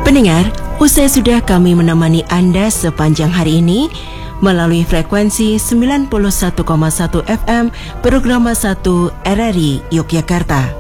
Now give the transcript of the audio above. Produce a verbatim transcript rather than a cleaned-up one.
Pendengar, usai sudah kami menemani Anda sepanjang hari ini melalui frekuensi sembilan puluh satu koma satu F M program satu R R I Yogyakarta.